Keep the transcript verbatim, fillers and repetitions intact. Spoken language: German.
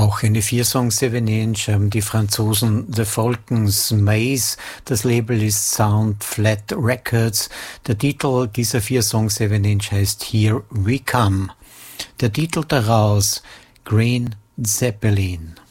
Auch eine vier-Song seven inch haben die Franzosen The Falcons Maze. Das Label ist Sound Flat Records. Der Titel dieser vier-Song seven inch heißt Here We Come. Der Titel daraus Green Zeppelin.